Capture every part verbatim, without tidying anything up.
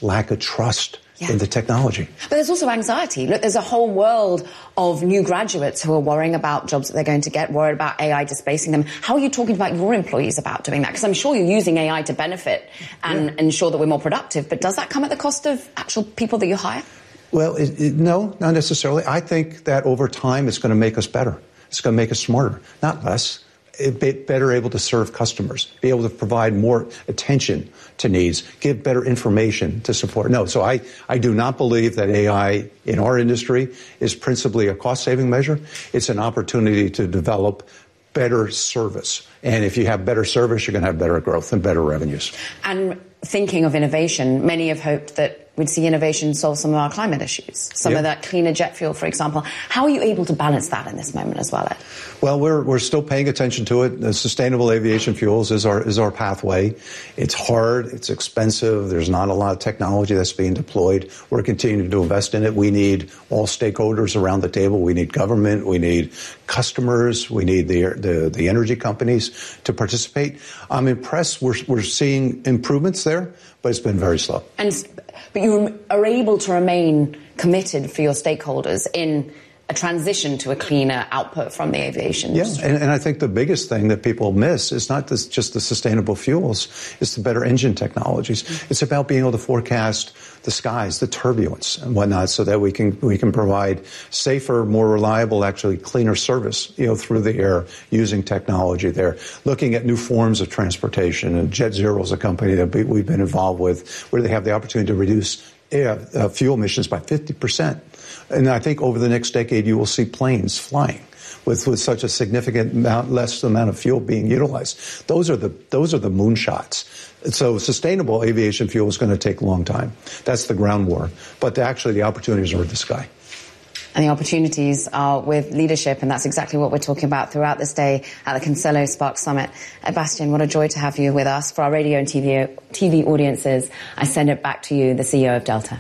this lack of trust Yeah. in the technology. But there's also anxiety. Look, there's a whole world of new graduates who are worrying about jobs that they're going to get, worried about A I displacing them. How are you talking about your employees about doing that? Because I'm sure you're using A I to benefit and yeah. ensure that we're more productive. But does that come at the cost of actual people that you hire? Well, it, it, no, not necessarily. I think that over time it's going to make us better. It's going to make us smarter, not less. Be better able to serve customers, be able to provide more attention to needs, give better information to support. No, so I, I do not believe that A I in our industry is principally a cost-saving measure. It's an opportunity to develop better service. And if you have better service, you're going to have better growth and better revenues. And thinking of innovation, many have hoped that we'd see innovation solve some of our climate issues, some yeah. of that cleaner jet fuel, for example. How are you able to balance that in this moment as well, Ed? Well, we're we're still paying attention to it. The sustainable aviation fuels is our is our pathway. It's hard. It's expensive. There's not a lot of technology that's being deployed. We're continuing to invest in it. We need all stakeholders around the table. We need government. We need customers. We need the the, the energy companies to participate. I'm impressed. We're we're seeing improvements there, but it's been very slow. And but you are able to remain committed for your stakeholders in a transition to a cleaner output from the aviation industry. Yeah, and, and I think the biggest thing that people miss is not this, just the sustainable fuels, it's the better engine technologies. Mm-hmm. It's about being able to forecast the skies, the turbulence and whatnot, so that we can we can provide safer, more reliable, actually cleaner service, you know, through the air using technology there. Looking at new forms of transportation, and Jet Zero is a company that we've been involved with, where they have the opportunity to reduce air, uh, fuel emissions by fifty percent. And I think over the next decade, you will see planes flying with, with such a significant amount, less amount of fuel being utilized. Those are the those are the moonshots. So sustainable aviation fuel is going to take a long time. That's the ground war. But the, actually, the opportunities are in the sky. And the opportunities are with leadership, and that's exactly what we're talking about throughout this day at the Consello Spark Summit. Uh, Bastian, what a joy to have you with us. For our radio and T V, T V audiences, I send it back to you, the C E O of Delta.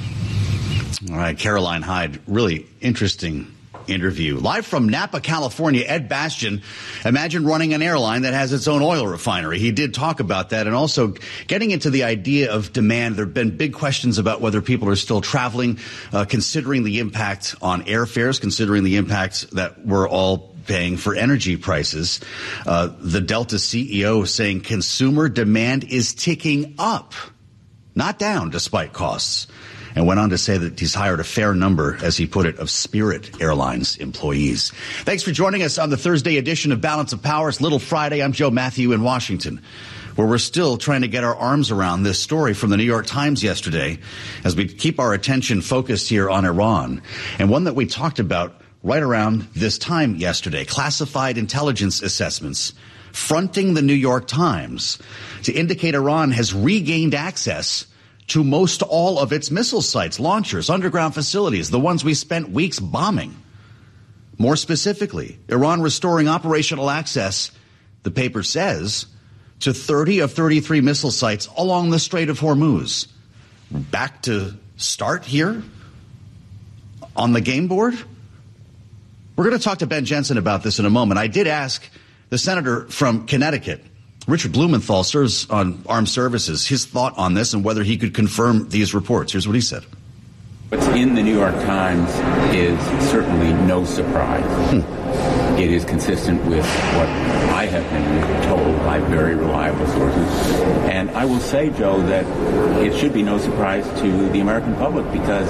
All right, Caroline Hyde, really interesting interview. Live from Napa, California, Ed Bastian. Imagine running an airline that has its own oil refinery. He did talk about that, and also getting into the idea of demand. There have been big questions about whether people are still traveling, uh, considering the impact on airfares, considering the impact that we're all paying for energy prices. Uh, the Delta C E O saying consumer demand is ticking up, not down, despite costs. And went on to say that he's hired a fair number, as he put it, of Spirit Airlines employees. Thanks for joining us on the Thursday edition of Balance of Power. It's Little Friday. I'm Joe Matthew in Washington, where we're still trying to get our arms around this story from the New York Times yesterday as we keep our attention focused here on Iran, and one that we talked about right around this time yesterday, classified intelligence assessments fronting the New York Times to indicate Iran has regained access to most all of its missile sites, launchers, underground facilities, the ones we spent weeks bombing. More specifically, Iran restoring operational access, the paper says, to thirty of thirty-three missile sites along the Strait of Hormuz. Back to start here on the game board? We're going to talk to Ben Jensen about this in a moment. I did ask the senator from Connecticut, Richard Blumenthal, serves on Armed Services, his thought on this and whether he could confirm these reports. Here's what he said. What's in the New York Times is certainly no surprise. Hmm. It is consistent with what I have been told by very reliable sources. And I will say, Joe, that it should be no surprise to the American public, because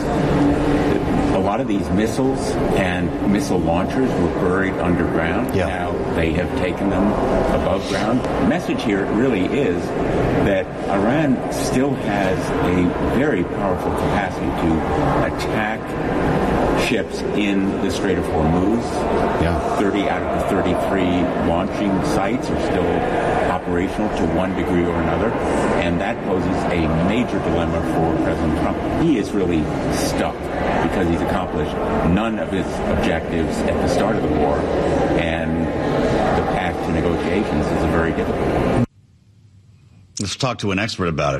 a lot of these missiles and missile launchers were buried underground. Yeah. Now they have taken them above ground. The message here really is that Iran still has a very powerful capacity to attack ships in the Strait of Hormuz. Yeah. thirty out of the thirty-three launching sites are still operational to one degree or another, and that poses a major dilemma for President Trump. He is really stuck because he's accomplished none of his objectives at the start of the war, and the path to negotiations is a very difficult one. Let's talk to an expert about it.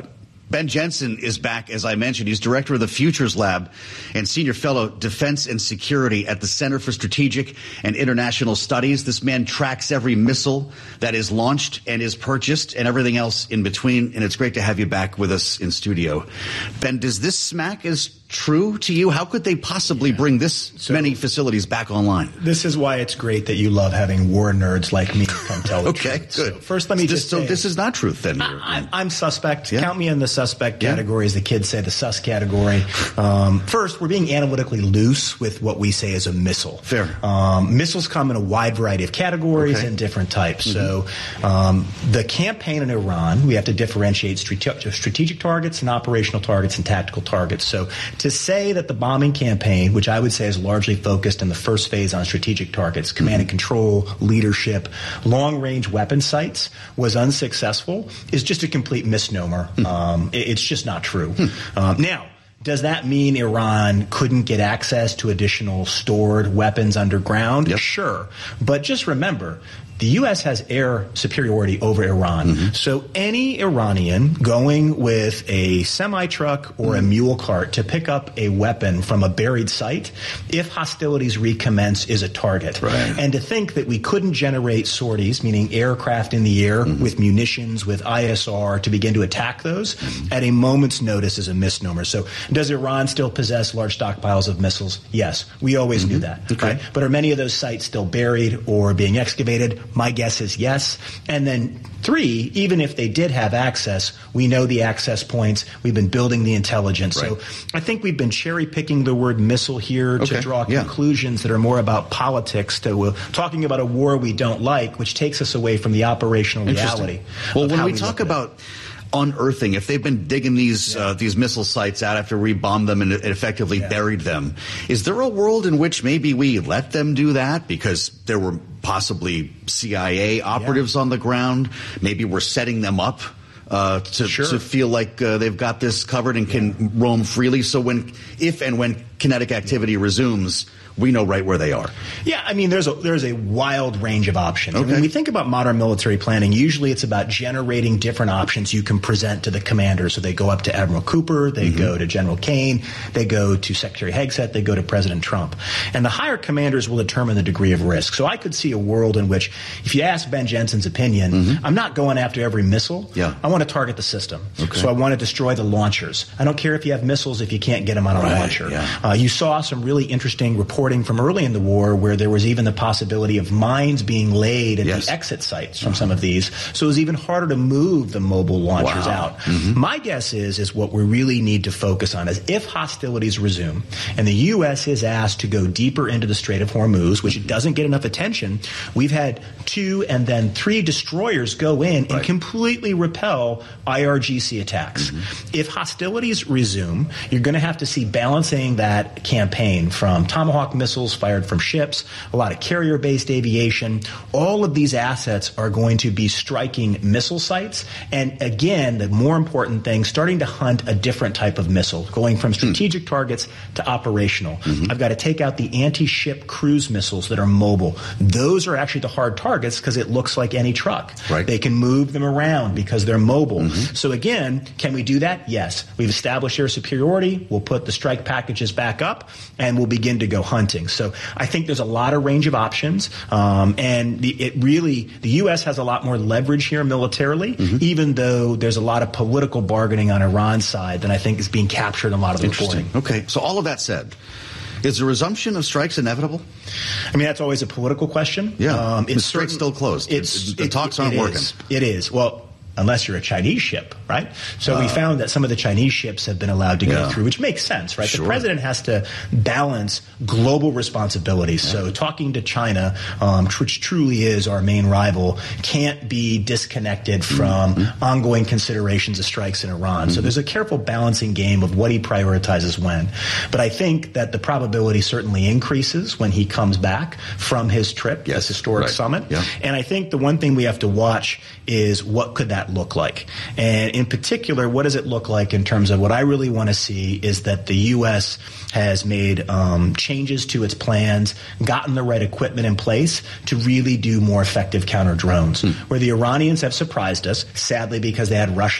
Ben Jensen is back, as I mentioned. He's director of the Futures Lab and senior fellow defense and security at the Center for Strategic and International Studies. This man tracks every missile that is launched and is purchased and everything else in between. And it's great to have you back with us in studio. Ben, does this smack as true to you? How could they possibly bring this so, many facilities back online? This is why it's great that you love having war nerds like me come tell the okay, truth. good. So first, let me so just this, say, so this is not truth, then. I, I'm, I'm suspect. Yeah. Count me in the suspect yeah. category, as the kids say, the sus category. Um, first, we're being analytically loose with what we say is a missile. Fair. Um, missiles come in a wide variety of categories okay. and different types. Mm-hmm. So um, the campaign in Iran, we have to differentiate strate- strategic targets and operational targets and tactical targets. So to say that the bombing campaign, which I would say is largely focused in the first phase on strategic targets, command mm-hmm. and control, leadership, long-range weapon sites, was unsuccessful, is just a complete misnomer. Mm-hmm. Um, it, it's just not true. Mm-hmm. Um, now, does that mean Iran couldn't get access to additional stored weapons underground? Yep. Sure. But just remember, the U S has air superiority over Iran. Mm-hmm. So any Iranian going with a semi-truck or mm-hmm. a mule cart to pick up a weapon from a buried site, if hostilities recommence, is a target. Right. And to think that we couldn't generate sorties, meaning aircraft in the air mm-hmm. with munitions, with I S R, to begin to attack those mm-hmm. at a moment's notice is a misnomer. So does Iran still possess large stockpiles of missiles? Yes. We always mm-hmm. knew that. Okay. Right? But are many of those sites still buried or being excavated? My guess is yes. And then three, even if they did have access, we know the access points. We've been building the intelligence. Right. So I think we've been cherry picking the word missile here okay. to draw yeah. conclusions that are more about politics, to uh, talking about a war we don't like, which takes us away from the operational reality. Well, when we, we talk about unearthing, if they've been digging these yeah. uh, these missile sites out after we bombed them and effectively yeah. buried them, is there a world in which maybe we let them do that because there were possibly C I A operatives yeah. on the ground? Maybe we're setting them up uh, to, sure. to feel like uh, they've got this covered and can yeah. roam freely. So when, if and when kinetic activity yeah. resumes, we know right where they are. Yeah, I mean, there's a there's a wild range of options. Okay. And when we think about modern military planning, usually it's about generating different options you can present to the commander. So they go up to Admiral Cooper, they mm-hmm. go to General Kane, they go to Secretary Hegseth, they go to President Trump. And the higher commanders will determine the degree of risk. So I could see a world in which, if you ask Ben Jensen's opinion, mm-hmm. I'm not going after every missile. Yeah. I want to target the system. Okay. So I want to destroy the launchers. I don't care if you have missiles if you can't get them on a right. launcher. Yeah. Uh, you saw some really interesting reporting from early in the war where there was even the possibility of mines being laid at yes. the exit sites from some of these. So it was even harder to move the mobile launchers wow. out. Mm-hmm. My guess is, is what we really need to focus on is if hostilities resume and the U S is asked to go deeper into the Strait of Hormuz, which mm-hmm. doesn't get enough attention. We've had two and then three destroyers go in right. and completely repel I R G C attacks. Mm-hmm. If hostilities resume, you're going to have to see balancing that campaign from Tomahawk missiles fired from ships, a lot of carrier-based aviation. All of these assets are going to be striking missile sites. And again, the more important thing, starting to hunt a different type of missile, going from strategic mm. targets to operational. Mm-hmm. I've got to take out the anti-ship cruise missiles that are mobile. Those are actually the hard targets because it looks like any truck. Right. They can move them around because they're mobile. Mm-hmm. So again, can we do that? Yes. We've established air superiority. We'll put the strike packages back up and we'll begin to go hunting. So I think there's a lot of range of options, um, and the, it really the U S has a lot more leverage here militarily, mm-hmm. even though there's a lot of political bargaining on Iran's side than I think is being captured in a lot of the reporting. Okay, so all of that said, is the resumption of strikes inevitable? I mean, that's always a political question. Yeah, um, the strait's still closed. It's, the it, talks it, aren't it working. Is. It is. Well, unless you're a Chinese ship, right? So uh, we found that some of the Chinese ships have been allowed to yeah. go through, which makes sense, right? Sure. The president has to balance global responsibilities. Yeah. So talking to China, um, which truly is our main rival, can't be disconnected from mm-hmm. ongoing considerations of strikes in Iran. Mm-hmm. So there's a careful balancing game of what he prioritizes when. But I think that the probability certainly increases when he comes back from his trip, yes. this historic right. summit. Yeah. And I think the one thing we have to watch is what could that look like? And in particular, what does it look like in terms of what I really want to see is that the U S has made um, changes to its plans, gotten the right equipment in place to really do more effective counter drones, hmm. where the Iranians have surprised us, sadly, because they had Russian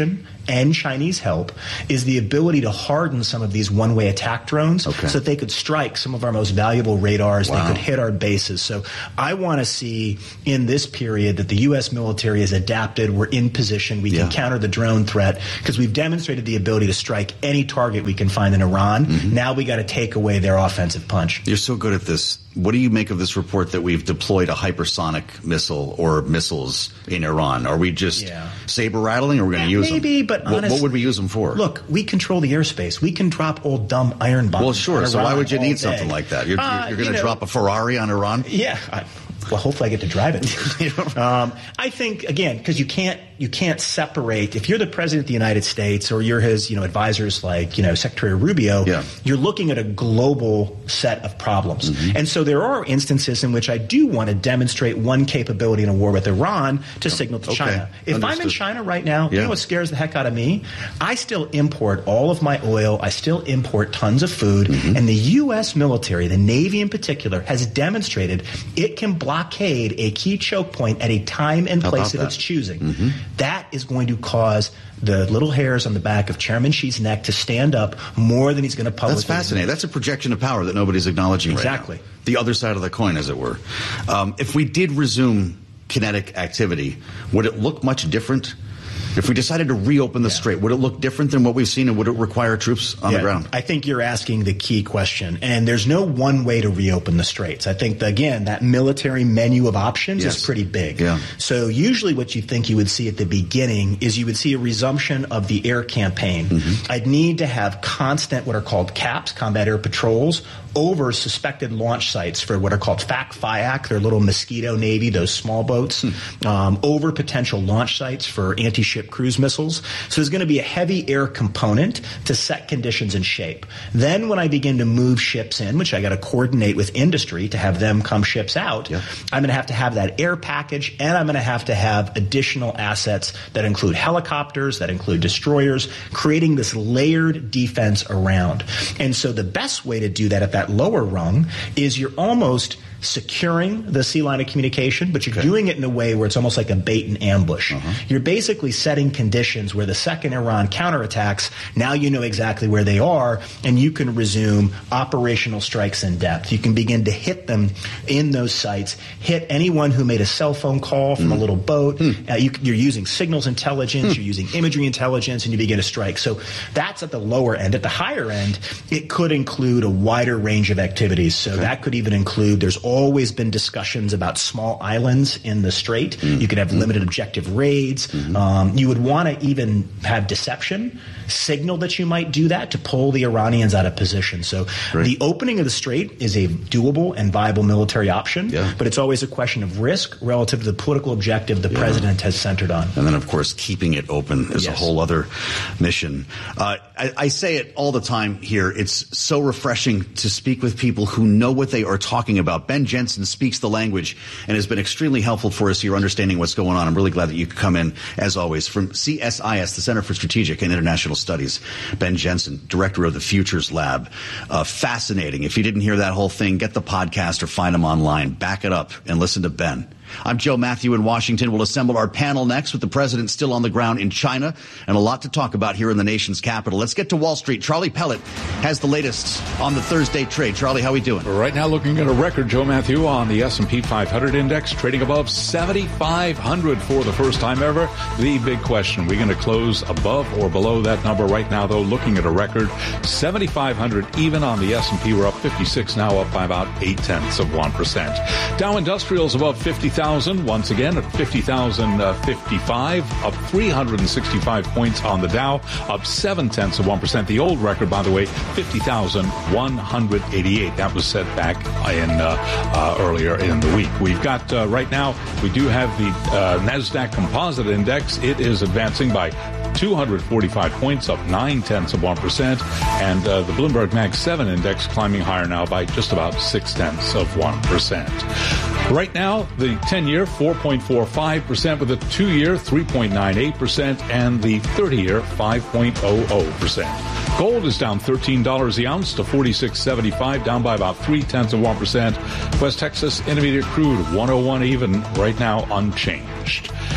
and Chinese help, is the ability to harden some of these one-way attack drones okay. so that they could strike some of our most valuable radars. Wow. They could hit our bases. So I want to see in this period that the U S military is adapted. We're in position. We can yeah. counter the drone threat because we've demonstrated the ability to strike any target we can find in Iran. Mm-hmm. Now we got to take away their offensive punch. You're so good at this. What do you make of this report that we've deployed a hypersonic missile or missiles in Iran? Are we just yeah. saber rattling, or are we going to yeah, use maybe, them? But what, honest, what would we use them for? Look, we control the airspace. We can drop old dumb iron bombs. Well, sure. So why would you need day. something like that? You're, uh, you're going to you know, drop a Ferrari on Iran? Yeah. I, well, hopefully I get to drive it. um, I think, again, because you can't you can't separate. If you're the president of the United States or you're his, you know, advisors like, you know, Secretary Rubio, yeah. you're looking at a global set of problems. Mm-hmm. And so there are instances in which I do want to demonstrate one capability in a war with Iran to signal to okay. China. If Understood. I'm in China right now, yeah. you know what scares the heck out of me? I still import all of my oil. I still import tons of food. Mm-hmm. And the U S military, the Navy in particular, has demonstrated it can blockade a key choke point at a time and place of its choosing. Mm-hmm. That is going to cause the little hairs on the back of Chairman Xi's neck to stand up more than he's going to publicly. That's fascinating. That's a projection of power that nobody's acknowledging exactly. right now. The other side of the coin, as it were. Um, if we did resume kinetic activity, would it look much different? If we decided to reopen the yeah. Strait, would it look different than what we've seen, and would it require troops on yeah, the ground? I think you're asking the key question, and there's no one way to reopen the Straits. I think, the, again, that military menu of options yes. is pretty big. Yeah. So usually what you think you would see at the beginning is you would see a resumption of the air campaign. Mm-hmm. I'd need to have constant what are called CAPs, combat air patrols, over suspected launch sites for what are called F A C, F I A C, they're little Mosquito Navy, those small boats, hmm. um, over potential launch sites for anti-ship cruise missiles. So there's going to be a heavy air component to set conditions and shape. Then when I begin to move ships in, which I got to coordinate with industry to have them come ships out, yeah. I'm going to have to have that air package, and I'm going to have to have additional assets that include helicopters, that include destroyers, creating this layered defense around. And so the best way to do that at that lower rung is you're almost securing the sea line of communication, but you're okay. doing it in a way where it's almost like a bait and ambush. Uh-huh. You're basically setting conditions where the second Iran counterattacks, now you know exactly where they are, and you can resume operational strikes in depth. You can begin to hit them in those sites, hit anyone who made a cell phone call from mm. a little boat. Mm. Uh, you, you're using signals intelligence, mm. you're using imagery intelligence, and you begin to strike. So that's at the lower end. At the higher end, it could include a wider range of activities. So okay. that could even include, there's always been discussions about small islands in the Strait. Mm-hmm. You could have limited objective raids. Mm-hmm. Um, you would want to even have deception, signal that you might do that to pull the Iranians out of position. So right. the opening of the Strait is a doable and viable military option, yeah. but it's always a question of risk relative to the political objective the yeah. president has centered on. And then, of course, keeping it open is yes. a whole other mission. Uh, I, I say it all the time here. It's so refreshing to speak with people who know what they are talking about. Ben Jensen speaks the language and has been extremely helpful for us here understanding what's going on. I'm really glad that you could come in, as always, from C S I S, the Center for Strategic and International Studies. Ben Jensen, director of the Futures Lab. Uh, fascinating. If you didn't hear that whole thing, get the podcast or find him online. Back it up and listen to Ben. I'm Joe Matthew in Washington. We'll assemble our panel next with the president still on the ground in China and a lot to talk about here in the nation's capital. Let's get to Wall Street. Charlie Pellet has the latest on the Thursday trade. Charlie, how are we doing? Right now looking at a record, Joe Matthew, on the S and P five hundred index, trading above seventy-five hundred for the first time ever. The big question, we're going to close above or below that number right now, though, looking at a record seventy-five hundred even on the S and P. We're up fifty-six now, up by about eight tenths of one percent. Dow Industrials above fifty thousand, once again at fifty thousand fifty-five, up three hundred sixty-five points on the Dow, up seven tenths of one percent. The old record, by the way, fifty thousand one hundred eighty-eight. That was set back in uh, uh, earlier in the week. We've got uh, right now, we do have the uh, NASDAQ Composite Index. It is advancing by two hundred forty-five points, up nine tenths of one percent, and uh, the Bloomberg Mag seven index climbing higher now by just about six tenths of one percent. Right now, the ten-year four point four five percent, with the two-year three point nine eight percent, and the thirty-year five point zero zero percent. Gold is down thirteen dollars the ounce to forty-six seventy-five, down by about three tenths of one percent. West Texas Intermediate crude one oh one even, right now unchanged.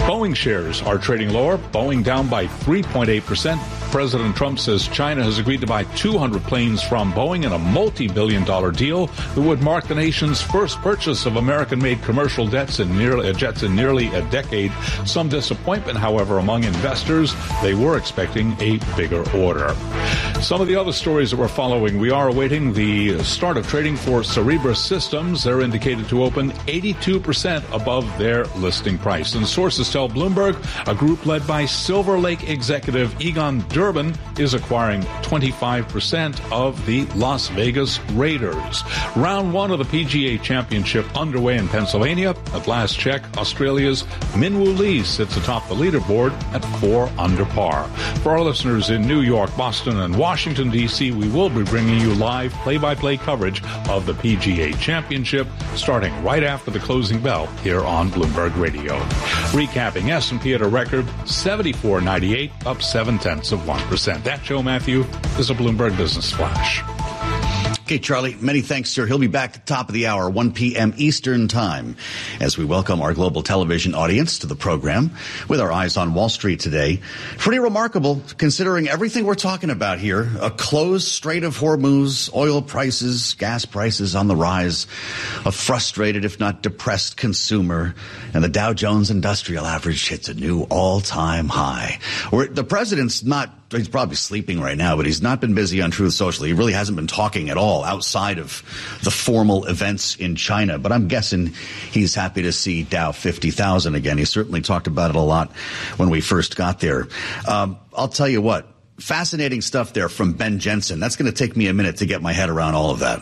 Boeing shares are trading lower. Boeing down by three point eight percent. President Trump says China has agreed to buy two hundred planes from Boeing in a multi-billion dollar deal that would mark the nation's first purchase of American-made commercial jets in, nearly, jets in nearly a decade. Some disappointment, however, among investors. They were expecting a bigger order. Some of the other stories that we're following, we are awaiting the start of trading for Cerebras Systems. They're indicated to open eighty-two percent above their listing price. And sources tell Bloomberg a group led by Silver Lake executive Egon Durbin is acquiring twenty-five percent of the Las Vegas Raiders. Round one of the P G A Championship underway in Pennsylvania. At last check, Australia's Minwoo Lee sits atop the leaderboard at four under par. For our listeners in New York, Boston, and Washington, D C, we will be bringing you live play-by-play coverage of the P G A Championship starting right after the closing bell here on Bloomberg Radio. Recapping, S and P at a record seventy-four ninety-eight, up seven-tenths of one percent. That, Joe Matthew, is a Bloomberg Business Flash. Okay, Charlie, many thanks, sir. He'll be back at the top of the hour, one p.m. Eastern Time, as we welcome our global television audience to the program with our eyes on Wall Street today. Pretty remarkable, considering everything we're talking about here. A closed Strait of Hormuz, oil prices, gas prices on the rise, a frustrated, if not depressed consumer, and the Dow Jones Industrial Average hits a new all-time high. Where the president's not He's probably sleeping right now, but he's not been busy on Truth Social. He really hasn't been talking at all outside of the formal events in China. But I'm guessing he's happy to see Dow fifty thousand again. He certainly talked about it a lot when we first got there. Um, I'll tell you what, fascinating stuff there from Ben Jensen. That's going to take me a minute to get my head around all of that.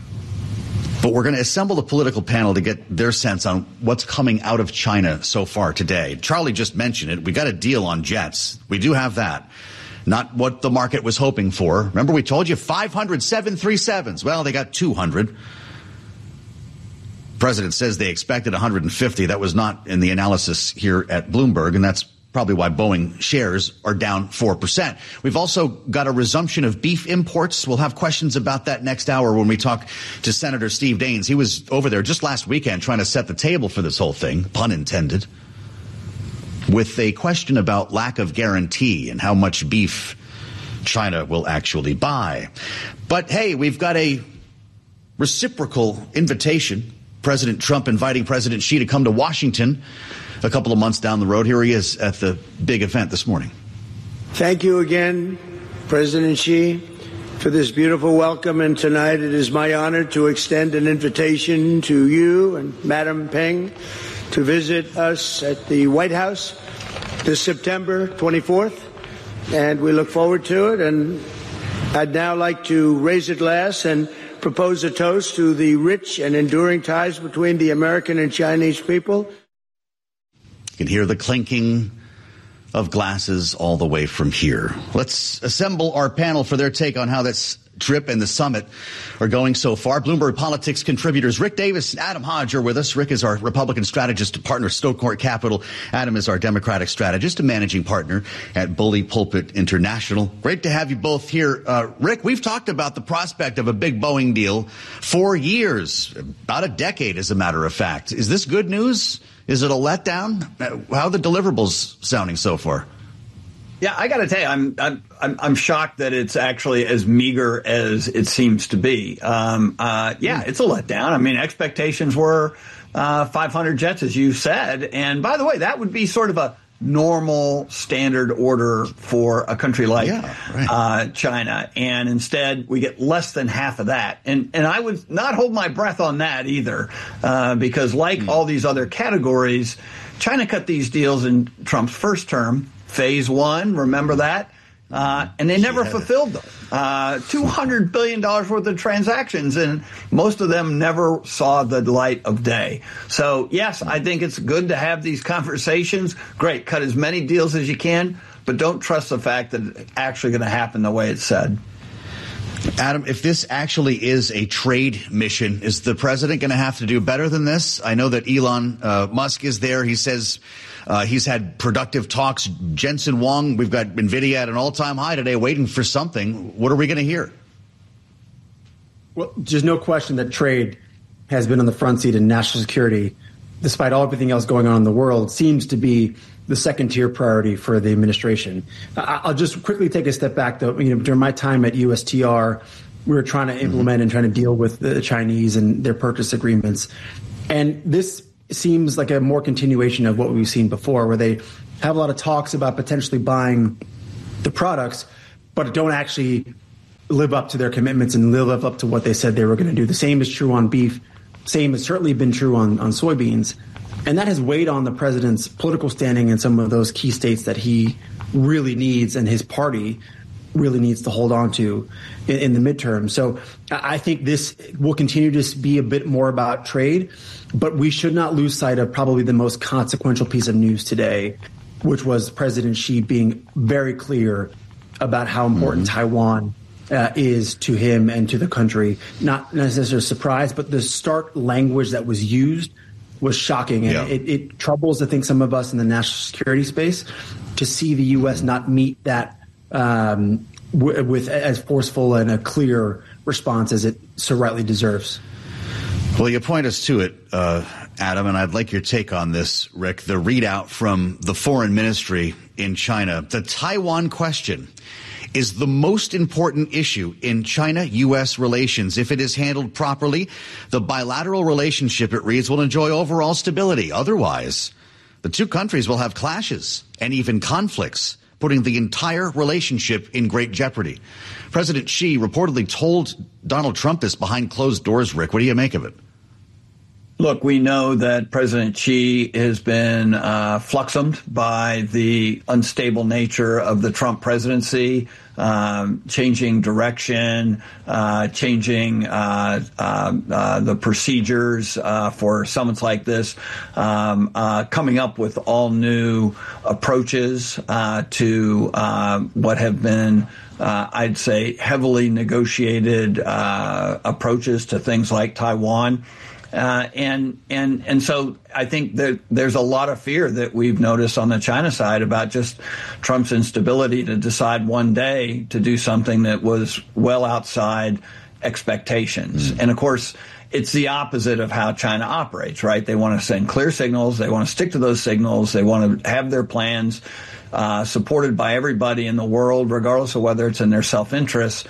But we're going to assemble a political panel to get their sense on what's coming out of China so far today. Charlie just mentioned it. We got a deal on jets. We do have that. Not what the market was hoping for. Remember, we told you five hundred seven thirty-sevens. Well, they got two hundred. President says they expected one hundred fifty. That was not in the analysis here at Bloomberg, and that's probably why Boeing shares are down four percent. We've also got a resumption of beef imports. We'll have questions about that next hour when we talk to Senator Steve Daines. He was over there just last weekend trying to set the table for this whole thing, pun intended, with a question about lack of guarantee and how much beef China will actually buy. But hey, we've got a reciprocal invitation. President Trump inviting President Xi to come to Washington a couple of months down the road. Here he is at the big event this morning. Thank you again, President Xi, for this beautiful welcome. And tonight it is my honor to extend an invitation to you and Madam Peng to visit us at the White House this September twenty-fourth, and we look forward to it. And I'd now like to raise a glass and propose a toast to the rich and enduring ties between the American and Chinese people. You can hear the clinking of glasses all the way from here. Let's assemble our panel for their take on how this trip and the summit are going so far. Bloomberg Politics contributors Rick Davis and Adam Hodge are with us. Rick is our Republican strategist to partner Stonecourt Capital. Adam is our Democratic strategist and managing partner at Bully Pulpit International. Great to have you both here. Uh, Rick, we've talked about the prospect of a big Boeing deal for years, about a decade, as a matter of fact. Is this good news? Is it a letdown? How are the deliverables sounding so far? Yeah, I got to tell you, I'm, I'm I'm I'm shocked that it's actually as meager as it seems to be. Um, uh, yeah, it's a letdown. I mean, expectations were uh, five hundred jets, as you said. And by the way, that would be sort of a normal standard order for a country like yeah, right. uh, China. And instead, we get less than half of that. And and I would not hold my breath on that either, uh, because like mm. all these other categories, China cut these deals in Trump's first term. Phase one, remember that? Uh, and they never yeah. fulfilled them. Uh, two hundred billion dollars worth of transactions, and most of them never saw the light of day. So, yes, I think it's good to have these conversations. Great, cut as many deals as you can, but don't trust the fact that it's actually going to happen the way it's said. Adam, if this actually is a trade mission, is the president going to have to do better than this? I know that Elon uh, Musk is there. He says uh, he's had productive talks. Jensen Huang, we've got NVIDIA at an all-time high today waiting for something. What are we going to hear? Well, there's no question that trade has been on the front seat in national security despite all everything else going on in the world, seems to be the second-tier priority for the administration. I'll just quickly take a step back, though. You know, during my time at U S T R, we were trying to implement mm-hmm. and trying to deal with the Chinese and their purchase agreements. And this seems like a more continuation of what we've seen before, where they have a lot of talks about potentially buying the products, but don't actually live up to their commitments and live up to what they said they were going to do. The same is true on beef. Same has certainly been true on, on soybeans. And that has weighed on the president's political standing in some of those key states that he really needs and his party really needs to hold on to in, in the midterm. So I think this will continue to be a bit more about trade, but we should not lose sight of probably the most consequential piece of news today, which was President Xi being very clear about how important mm-hmm. Taiwan uh, is to him and to the country. Not necessarily a surprise, but the stark language that was used was shocking. And yeah. it, it troubles, I think, some of us in the national security space to see the U S not meet that um, w- with as forceful and a clear response as it so rightly deserves. Well, you point us to it, uh, Adam, and I'd like your take on this, Rick. The readout from the foreign ministry in China. The Taiwan question is the most important issue in China-U S relations. If it is handled properly, the bilateral relationship, it reads, will enjoy overall stability. Otherwise, the two countries will have clashes and even conflicts, putting the entire relationship in great jeopardy. President Xi reportedly told Donald Trump this behind closed doors, Rick. What do you make of it? Look, we know that President Xi has been uh, fluxumed by the unstable nature of the Trump presidency, um, changing direction, uh, changing uh, uh, uh, the procedures uh, for summits like this, um, uh, coming up with all new approaches uh, to uh, what have been Uh, I'd say heavily negotiated uh, approaches to things like Taiwan. Uh, and and and so I think that there's a lot of fear that we've noticed on the China side about just Trump's instability to decide one day to do something that was well outside expectations. Mm. And of course, it's the opposite of how China operates, right? They want to send clear signals. They want to stick to those signals. They want to have their plans uh, supported by everybody in the world, regardless of whether it's in their self-interest.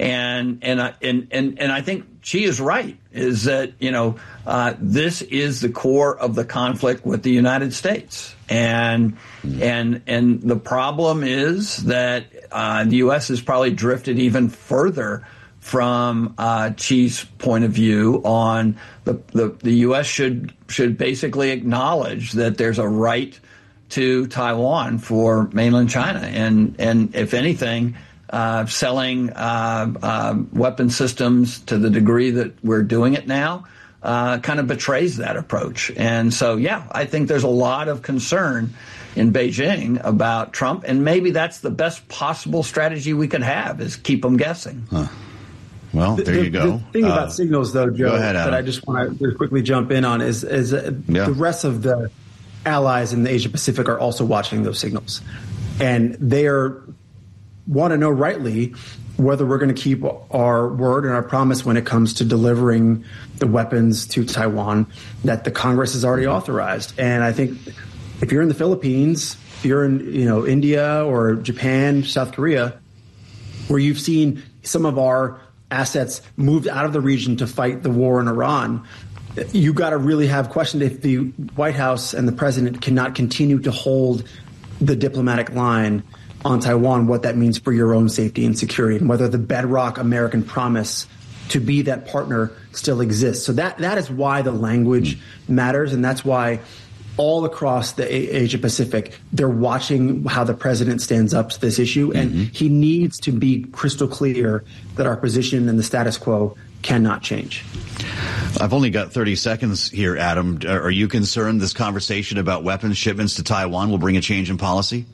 And and and and and I think Xi is right, is that, you know, uh, this is the core of the conflict with the United States. And and and the problem is that uh, the U S has probably drifted even further from uh, Xi's point of view on the, the the U S should should basically acknowledge that there's a right to Taiwan for mainland China, and and if anything, uh, selling uh, uh, weapon systems to the degree that we're doing it now uh, kind of betrays that approach. And so, yeah, I think there's a lot of concern in Beijing about Trump, and maybe that's the best possible strategy we could have, is keep them guessing. Huh. Well, there the, you go. The thing uh, about signals, though, Joe, ahead, that I just want to quickly jump in on is, is uh, yeah. the rest of the allies in the Asia Pacific are also watching those signals. And they are want to know rightly whether we're going to keep our word and our promise when it comes to delivering the weapons to Taiwan that the Congress has already authorized. And I think if you're in the Philippines, if you're in, you know, India or Japan, South Korea, where you've seen some of our assets moved out of the region to fight the war in Iran, you got to really have questioned if the White House and the president cannot continue to hold the diplomatic line on Taiwan, what that means for your own safety and security, and whether the bedrock American promise to be that partner still exists. So that that is why the language matters, and that's why all across the Asia Pacific, they're watching how the president stands up to this issue, and mm-hmm. he needs to be crystal clear that our position and the status quo cannot change. I've only got thirty seconds here, Adam. Are you concerned this conversation about weapons shipments to Taiwan will bring a change in policy?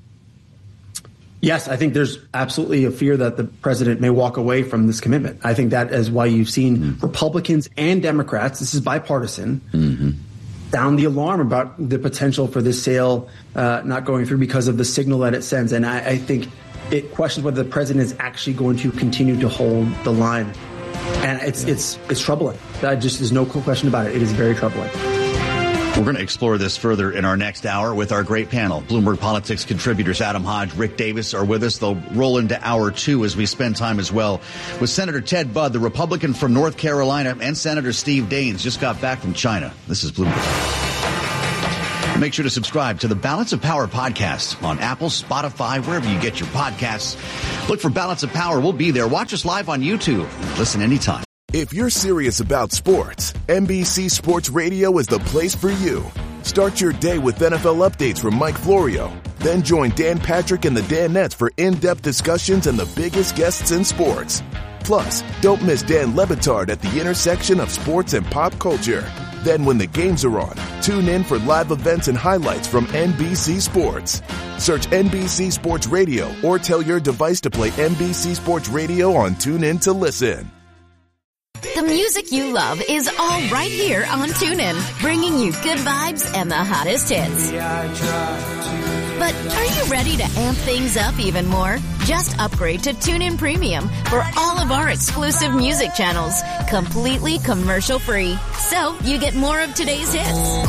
Yes, I think there's absolutely a fear that the president may walk away from this commitment. I think that is why you've seen mm-hmm. Republicans and Democrats, this is bipartisan, mm-hmm. sound the alarm about the potential for this sale uh, not going through because of the signal that it sends. And I, I think it questions whether the president is actually going to continue to hold the line. And it's it's it's troubling. That just there's no question about it. It is very troubling. We're going to explore this further in our next hour with our great panel. Bloomberg Politics contributors Adam Hodge, Rick Davis are with us. They'll roll into hour two as we spend time as well with Senator Ted Budd, the Republican from North Carolina, and Senator Steve Daines just got back from China. This is Bloomberg. Make sure to subscribe to the Balance of Power podcast on Apple, Spotify, wherever you get your podcasts. Look for Balance of Power. We'll be there. Watch us live on YouTube. Listen anytime. If you're serious about sports, N B C Sports Radio is the place for you. Start your day with N F L updates from Mike Florio. Then join Dan Patrick and the Danettes for in-depth discussions and the biggest guests in sports. Plus, don't miss Dan Le Batard at the intersection of sports and pop culture. Then when the games are on, tune in for live events and highlights from N B C Sports. Search N B C Sports Radio or tell your device to play N B C Sports Radio on TuneIn to listen. The music you love is all right here on TuneIn, bringing you good vibes and the hottest hits. But are you ready to amp things up even more? Just upgrade to TuneIn Premium for all of our exclusive music channels, completely commercial-free. So you get more of today's hits,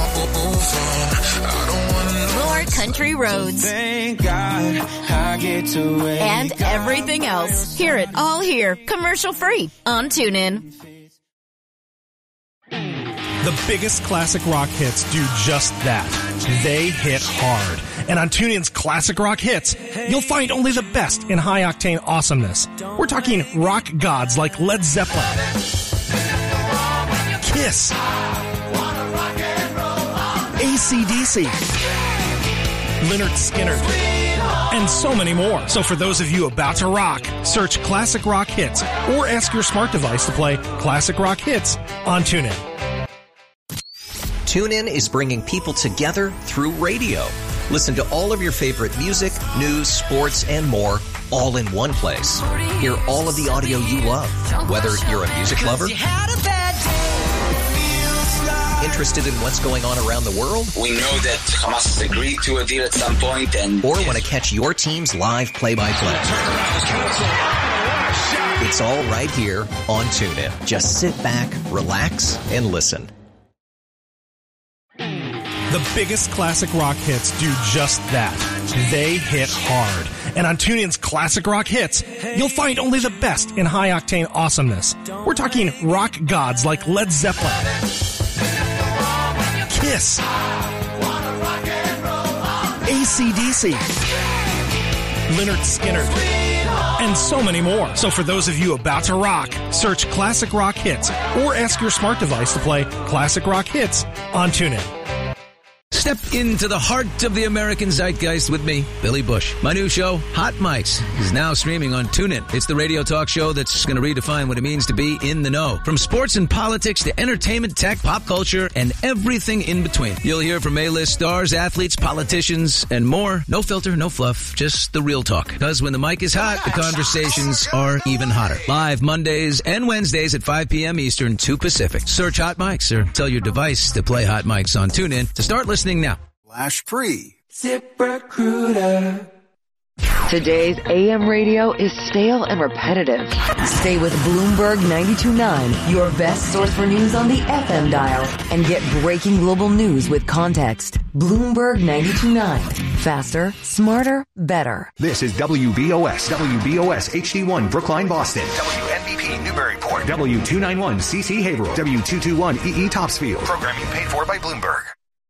more country roads, Thank God I get to and everything else. Hear it all here, commercial-free on TuneIn. The biggest classic rock hits do just that. They hit hard. And on TuneIn's Classic Rock Hits, you'll find only the best in high-octane awesomeness. We're talking rock gods like Led Zeppelin, Kiss, A C D C, Lynyrd Skynyrd, and so many more. So for those of you about to rock, search Classic Rock Hits or ask your smart device to play Classic Rock Hits on TuneIn. TuneIn is bringing people together through radio. Listen to all of your favorite music, news, sports, and more, all in one place. Hear all of the audio you love, whether you're a music lover, interested in what's going on around the world. We know that Hamas has agreed to a deal at some point, and or want to catch your team's live play-by-play. It's all right here on TuneIn. Just sit back, relax, and listen. The biggest classic rock hits do just that. They hit hard. And on TuneIn's Classic Rock Hits, you'll find only the best in high-octane awesomeness. We're talking rock gods like Led Zeppelin, Kiss, A C D C, Lynyrd Skynyrd, and so many more. So for those of you about to rock, search Classic Rock Hits or ask your smart device to play Classic Rock Hits on TuneIn. Step into the heart of the American zeitgeist with me, Billy Bush. My new show, Hot Mics, is now streaming on TuneIn. It's the radio talk show that's going to redefine what it means to be in the know. From sports and politics to entertainment, tech, pop culture, and everything in between. You'll hear from A-list stars, athletes, politicians, and more. No filter, no fluff, just the real talk. Because when the mic is hot, the conversations are even hotter. Live Mondays and Wednesdays at five p.m. Eastern, two Pacific. Search Hot Mics or tell your device to play Hot Mics on TuneIn to start listening now. Flash free. ZipRecruiter. Today's A M radio is stale and repetitive. Stay with Bloomberg ninety-two point nine, your best source for news on the F M dial, and get breaking global news with context. Bloomberg ninety-two point nine. Faster, smarter, better. This is W B O S, W B O S H D one, Brookline, Boston. W N B P, Newburyport. W two ninety-one, C C Haverhill. W two twenty-one, E E Topsfield. Programming paid for by Bloomberg.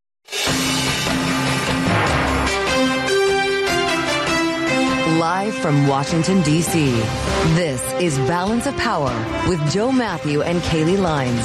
Live from Washington, D C, this is Balance of Power with Joe Matthew and Kaylee Lines.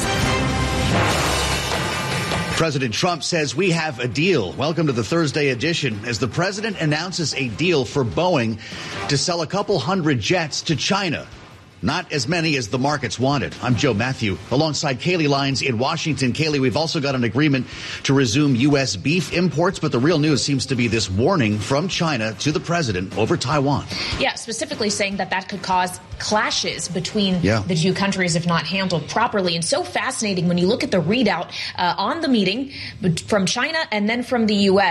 President Trump says we have a deal. Welcome to the Thursday edition as the president announces a deal for Boeing to sell a couple hundred jets to China. Not as many as the markets wanted. I'm Joe Matthew, alongside Kaylee Lines in Washington. Kaylee, we've also got an agreement to resume U S beef imports, but the real news seems to be this warning from China to the president over Taiwan. Yeah, specifically saying that that could cause clashes between yeah. the two countries if not handled properly. And so fascinating when you look at the readout uh, on the meeting from China and then from the U S.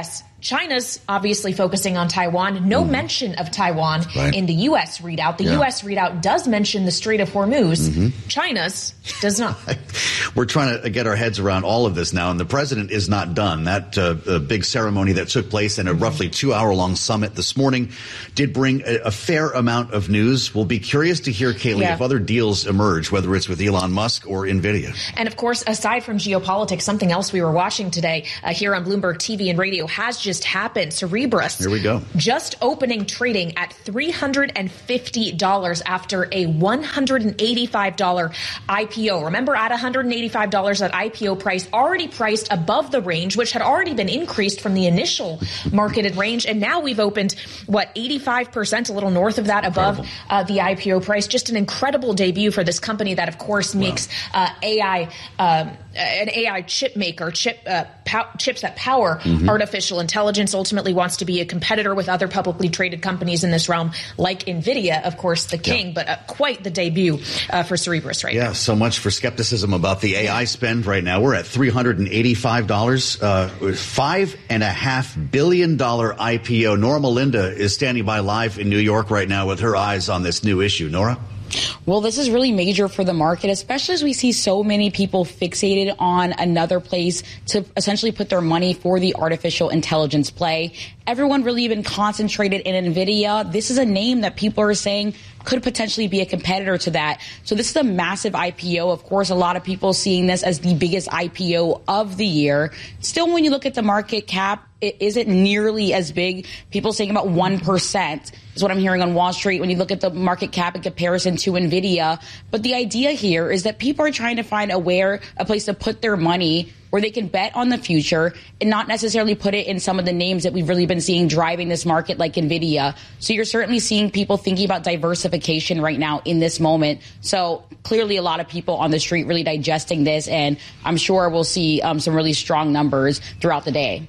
China's obviously focusing on Taiwan. No mm. mention of Taiwan right. in the U S readout. The yeah. U S readout does mention the Strait of Hormuz. Mm-hmm. China's does not. We're trying to get our heads around all of this now, and the president is not done. That uh, big ceremony that took place in a roughly two-hour-long summit this morning did bring a, a fair amount of news. We'll be curious to hear, Kaylee, yeah. if other deals emerge, whether it's with Elon Musk or NVIDIA. And, of course, aside from geopolitics, something else we were watching today uh, here on Bloomberg T V and radio has just happened. Cerebras. Here we go. Just opening trading at three hundred fifty dollars after a one hundred eighty-five dollars I P O. Remember, at one hundred eighty-five dollars, that I P O price already priced above the range, which had already been increased from the initial marketed range. And now we've opened, what, eighty-five percent, a little north of that, above uh, the I P O price. Just an incredible debut for this company that, of course, makes wow. uh, A I, um, an A I chip maker, chip uh, pow- chips that power mm-hmm. artificial intelligence, ultimately wants to be a competitor with other publicly traded companies in this realm, like NVIDIA, of course, the king, yeah. but uh, quite the debut uh, for Cerebras right yeah, now. Yeah, so much for skepticism about the A I spend right now. We're at three hundred eighty-five dollars, uh, five and a half billion dollar I P O. Nora Melinda is standing by live in New York right now with her eyes on this new issue. Nora? Well, this is really major for the market, especially as we see so many people fixated on another place to essentially put their money for the artificial intelligence play. Everyone really been concentrated in NVIDIA. This is a name that people are saying could potentially be a competitor to that. So this is a massive I P O. Of course, a lot of people seeing this as the biggest I P O of the year. Still, when you look at the market cap, it isn't nearly as big. People saying about one percent is what I'm hearing on Wall Street when you look at the market cap in comparison to NVIDIA. But the idea here is that people are trying to find a where, a place to put their money where they can bet on the future and not necessarily put it in some of the names that we've really been seeing driving this market like NVIDIA. So you're certainly seeing people thinking about diversification right now in this moment. So clearly a lot of people on the street really digesting this, and I'm sure we'll see um, some really strong numbers throughout the day.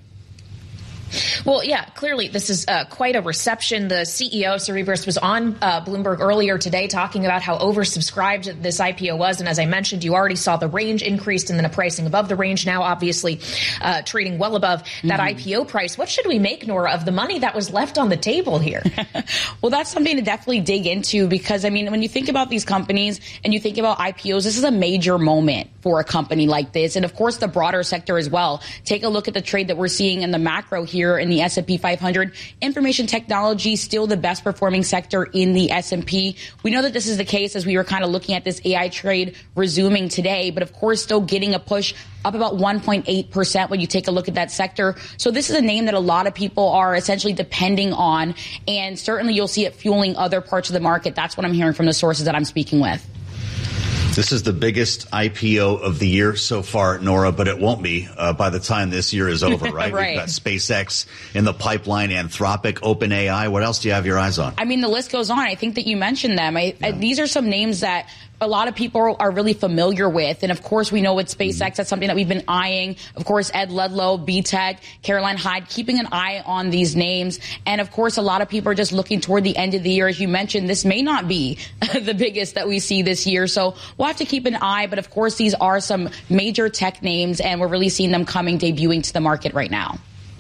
Well, yeah, clearly this is uh, quite a reception. The C E O of Cerebras was on uh, Bloomberg earlier today talking about how oversubscribed this I P O was. And as I mentioned, you already saw the range increased and then a pricing above the range. Now, obviously, uh, trading well above that mm-hmm. I P O price. What should we make, Nora, of the money that was left on the table here? Well, that's something to definitely dig into because, I mean, when you think about these companies and you think about I P Os, this is a major moment for a company like this. And, of course, the broader sector as well. Take a look at the trade that we're seeing in the macro here in the S and P five hundred. Information technology still the best performing sector in the S and P. We know that this is the case as we were kind of looking at this A I trade resuming today, but of course still getting a push up about one point eight percent when you take a look at that sector. So this is a name that a lot of people are essentially depending on, and certainly you'll see it fueling other parts of the market. That's what I'm hearing from the sources that I'm speaking with. This is the biggest I P O of the year so far, Nora, but it won't be uh, by the time this year is over, right? Right. We've got SpaceX in the pipeline, Anthropic, OpenAI. What else do you have your eyes on? I mean, the list goes on. I think that you mentioned them. I, yeah. I, these are some names that a lot of people are really familiar with. And of course, we know with SpaceX, mm-hmm. that's something that we've been eyeing. Of course, Ed Ludlow, B Tech, Caroline Hyde, keeping an eye on these names. And of course, a lot of people are just looking toward the end of the year. As you mentioned, this may not be the biggest that we see this year. So we'll have to keep an eye. But of course, these are some major tech names, and we're really seeing them coming, debuting to the market right now.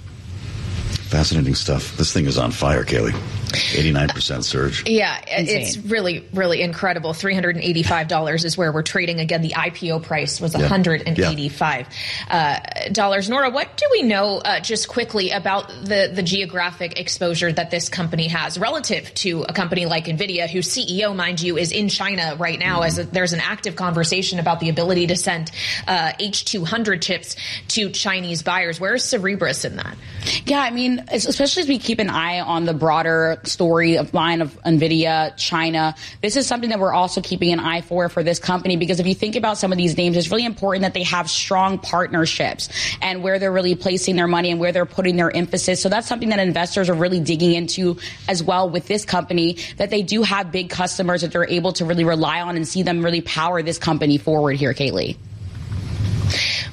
Fascinating stuff. This thing is on fire, Kaylee. eighty-nine percent surge. Yeah, Insane. It's really, really incredible. three hundred eighty-five dollars is where we're trading. Again, the I P O price was one hundred eighty-five dollars. Yeah. Uh, Nora, what do we know uh, just quickly about the, the geographic exposure that this company has relative to a company like NVIDIA, whose C E O, mind you, is in China right now, mm-hmm. as a, there's an active conversation about the ability to send uh, H two hundred chips to Chinese buyers. Where is Cerebras in that? Yeah, I mean, especially as we keep an eye on the broader story of line of NVIDIA, China, this is something that we're also keeping an eye for for this company, because if you think about some of these names, it's really important that they have strong partnerships and where they're really placing their money and where they're putting their emphasis. So that's something that investors are really digging into as well with this company, that they do have big customers that they're able to really rely on and see them really power this company forward here, Kaylee.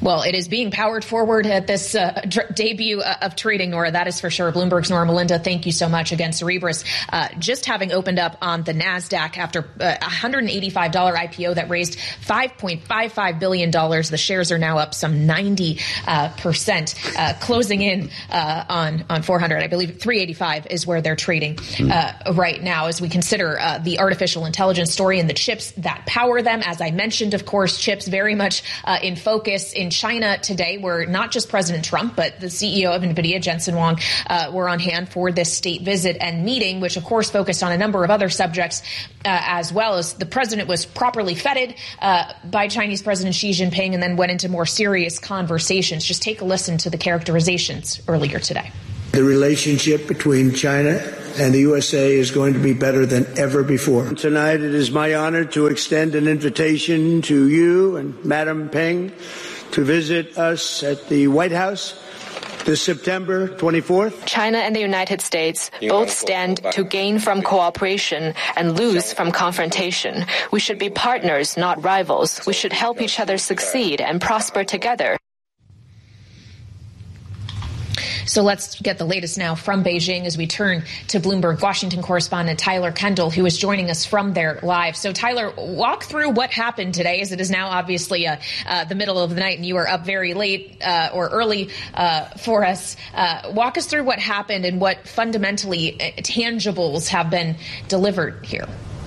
Well, it is being powered forward at this uh, dr- debut uh, of trading, Nora. That is for sure. Bloomberg's Nora Melinda, thank you so much. Again, Cerebras, uh, just having opened up on the NASDAQ after uh, a one hundred eighty-five dollars I P O that raised five point five five billion dollars. The shares are now up some ninety percent, uh, closing in uh, on, on four hundred. I believe three eighty-five is where they're trading uh, right now as we consider uh, the artificial intelligence story and the chips that power them. As I mentioned, of course, chips very much uh, in focus in China today, where not just President Trump, but the C E O of NVIDIA, Jensen Huang, uh, were on hand for this state visit and meeting, which, of course, focused on a number of other subjects uh, as well. As the president was properly feted uh, by Chinese President Xi Jinping and then went into more serious conversations. Just take a listen to the characterizations earlier today. The relationship between China and the U S A is going to be better than ever before. Tonight, it is my honor to extend an invitation to you and Madam Peng to visit us at the White House this September twenty-fourth. China and the United States both stand to gain from cooperation and lose from confrontation. We should be partners, not rivals. We should help each other succeed and prosper together. So let's get the latest now from Beijing as we turn to Bloomberg Washington correspondent Tyler Kendall, who is joining us from there live. So, Tyler, walk through what happened today, as it is now obviously uh, uh, the middle of the night and you are up very late uh, or early uh, for us. Uh, walk us through what happened and what fundamentally uh, tangibles have been delivered here.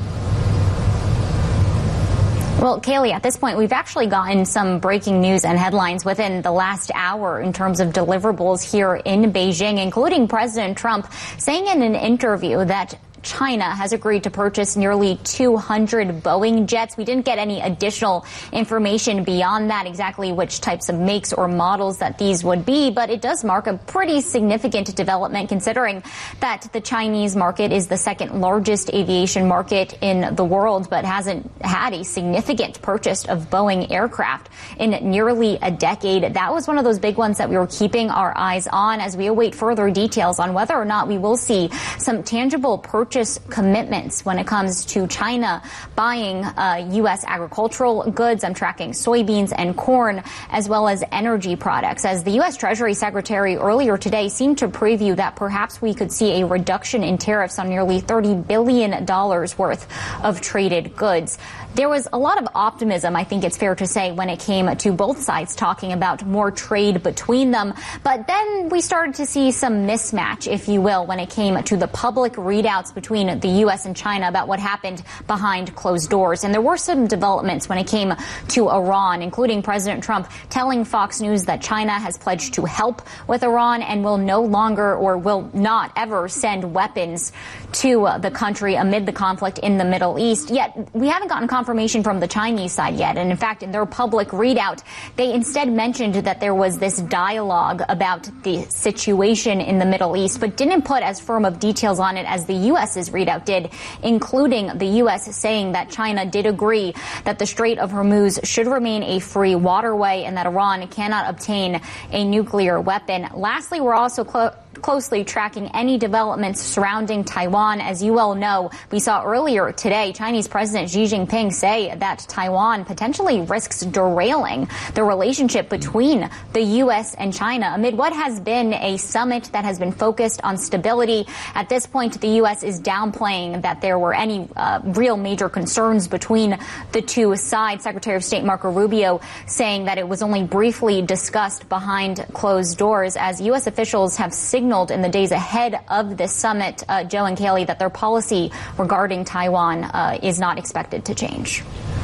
Well, Kaylee, at this point, we've actually gotten some breaking news and headlines within the last hour in terms of deliverables here in Beijing, including President Trump saying in an interview that China has agreed to purchase nearly two hundred Boeing jets. We didn't get any additional information beyond that, exactly which types of makes or models that these would be, but it does mark a pretty significant development considering that the Chinese market is the second largest aviation market in the world, but hasn't had a significant purchase of Boeing aircraft in nearly a decade. That was one of those big ones that we were keeping our eyes on as we await further details on whether or not we will see some tangible purchase commitments when it comes to China buying uh, U S agricultural goods. I'm tracking soybeans and corn, as well as energy products, as the U S Treasury Secretary earlier today seemed to preview that perhaps we could see a reduction in tariffs on nearly thirty billion dollars worth of traded goods. There was a lot of optimism, I think it's fair to say, when it came to both sides talking about more trade between them. But then we started to see some mismatch, if you will, when it came to the public readouts between the U S and China about what happened behind closed doors. And there were some developments when it came to Iran, including President Trump telling Fox News that China has pledged to help with Iran and will no longer or will not ever send weapons to the country amid the conflict in the Middle East. Yet we haven't gotten confirmation from the Chinese side yet. And in fact, in their public readout, they instead mentioned that there was this dialogue about the situation in the Middle East, but didn't put as firm of details on it as the U S's readout did, including the U S saying that China did agree that the Strait of Hormuz should remain a free waterway and that Iran cannot obtain a nuclear weapon. Lastly, we're also close closely tracking any developments surrounding Taiwan. As you well know, we saw earlier today Chinese President Xi Jinping say that Taiwan potentially risks derailing the relationship between the U S and China amid what has been a summit that has been focused on stability. At this point, the U S is downplaying that there were any uh, real major concerns between the two sides. Secretary of State Marco Rubio saying that it was only briefly discussed behind closed doors, as U S officials have signaled in the days ahead of this summit, uh, Joe and Kaylee, that their policy regarding Taiwan uh, is not expected to change.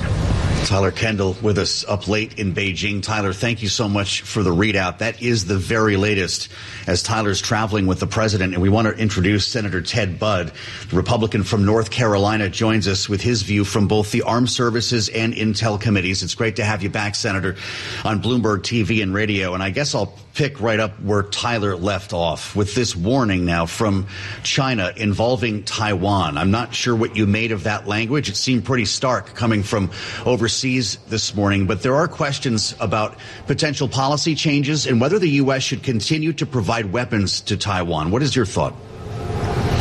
Tyler Kendall with us up late in Beijing. Tyler, thank you so much for the readout. That is the very latest as Tyler's traveling with the president. And we want to introduce Senator Ted Budd, the Republican from North Carolina, joins us with his view from both the Armed Services and Intel committees. It's great to have you back, Senator, on Bloomberg T V and radio. And I guess I'll pick right up where Tyler left off with this warning now from China involving Taiwan. I'm not sure what you made of that language. It seemed pretty stark coming from overseas this morning, but there are questions about potential policy changes and whether the U S should continue to provide weapons to Taiwan. What is your thought?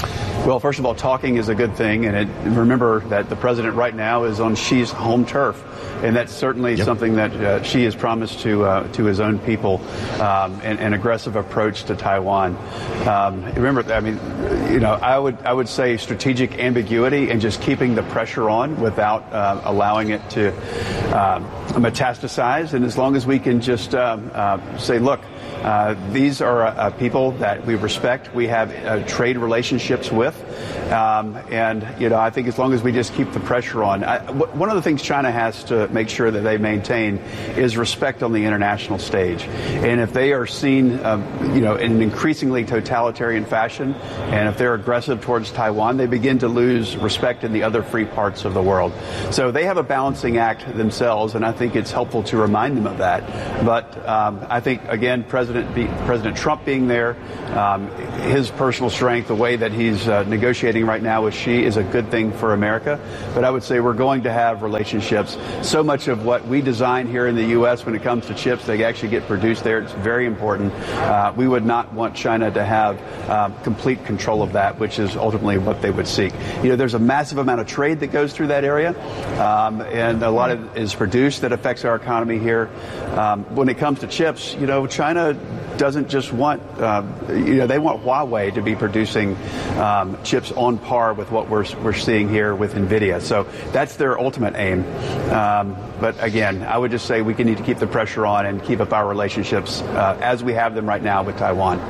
Well, first of all, talking is a good thing, and it, remember that the president right now is on Xi's home turf, and that's certainly yep. something that uh, Xi has promised to uh, to his own people, um, an, an aggressive approach to Taiwan. Um, remember, I mean, you know, I would I would say strategic ambiguity and just keeping the pressure on without uh, allowing it to uh, metastasize, and as long as we can just uh, uh, say, look, Uh, these are uh, people that we respect, we have uh, trade relationships with, um, and, you know, I think as long as we just keep the pressure on. I, w- one of the things China has to make sure that they maintain is respect on the international stage. And if they are seen, uh, you know, in an increasingly totalitarian fashion, and if they're aggressive towards Taiwan, they begin to lose respect in the other free parts of the world. So they have a balancing act themselves, and I think it's helpful to remind them of that. But um, I think, again, President President, be, President Trump being there, um, his personal strength, the way that he's uh, negotiating right now with Xi is a good thing for America. But I would say we're going to have relationships. So much of what we design here in the U S when it comes to chips, they actually get produced there. It's very important. Uh, we would not want China to have uh, complete control of that, which is ultimately what they would seek. You know, there's a massive amount of trade that goes through that area, um, and a lot of it is produced that affects our economy here. Um, when it comes to chips, you know, China doesn't just want, uh, you know, they want Huawei to be producing um, chips on par with what we're we're seeing here with NVIDIA. So that's their ultimate aim. Um, but again, I would just say we can need to keep the pressure on and keep up our relationships uh, as we have them right now with Taiwan.